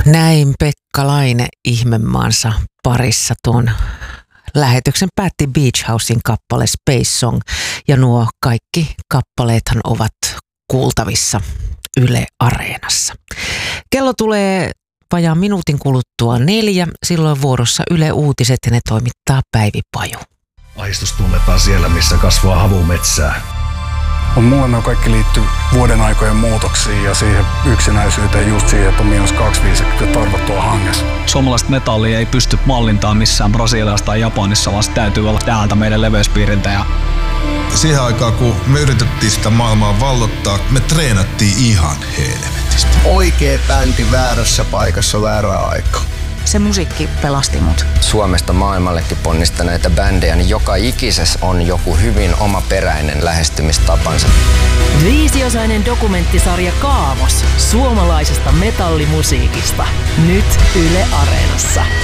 Näin Pekka Laine ihmemaansa parissa tuon lähetyksen päätti Beach Housein kappale Space Song, ja nuo kaikki kappaleethan ovat kuultavissa Yle Areenassa. Kello tulee vajaan minuutin kuluttua 4, silloin vuorossa Yle Uutiset ja ne toimittaa Päivi Paju. Ahdistus tunnetaan siellä, missä kasvaa havumetsää. Mulle ne kaikki liittyy vuoden aikojen muutoksiin ja siihen yksinäisyyteen, just siihen, että on -25 tarvottua hangessa. Suomalaista metallia ei pysty mallintamaan missään Brasiliassa tai Japanissa, vaan se täytyy olla täältä meidän leveyspiiriltä. Siihen aikaan, kun me yritettiin sitä maailmaa vallottaa, me treenattiin ihan helvetistä. Oikea bändi väärässä paikassa väärää aikaa. Se musiikki pelasti mut. Suomesta maailmallekin ponnistaneita bändejä, niin joka ikisessä on joku hyvin omaperäinen lähestymistapansa. 5-osainen dokumenttisarja Kaavos suomalaisesta metallimusiikista. Nyt Yle Areenassa.